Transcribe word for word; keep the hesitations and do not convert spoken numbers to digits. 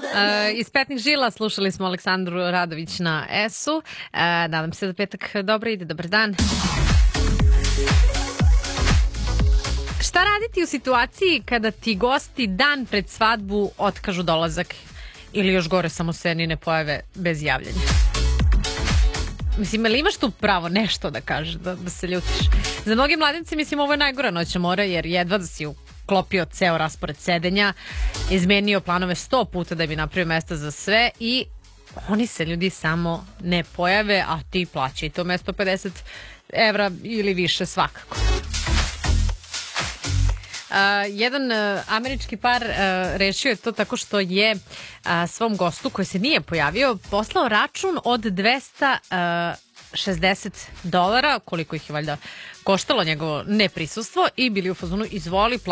Iz petnih žila slušali smo Aleksandru Radović na S-u. Nadam se da petak dobro ide. Dobar dan. Šta raditi u situaciji kada ti gosti dan pred svadbu otkažu dolazak ili još gore samo se ni ne pojave bez javljanja? Mislim, ali imaš tu pravo nešto da kažeš, da, da se ljutiš? Za mnogi mladenci, mislim, ovo je najgora noća mora, jer jedva da si uklopio ceo raspored sedenja, izmenio planove sto puta da bi napravio mesta za sve i oni se ljudi samo ne pojave, a ti plaćaj to mesto pedeset evra ili više svakako. Uh, jedan uh, američki par uh, rešio je to tako što je uh, svom gostu koji se nije pojavio poslao račun od dvesta šezdeset dolara, koliko ih je valjda koštalo njegovo neprisustvo, i bili u fazonu izvoli